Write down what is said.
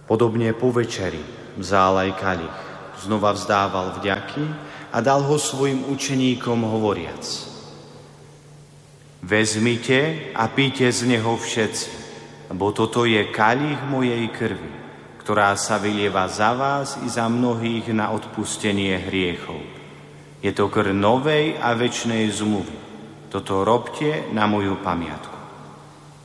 Podobne po večeri vzal aj kalich, znova vzdával vďaky a dal ho svojim učeníkom hovoriac: Vezmite a píte z neho všetci, lebo toto je kalich mojej krvi, ktorá sa vylieva za vás i za mnohých na odpustenie hriechov. Je to krv novej a večnej zmluvy. Toto robte na moju pamiatku.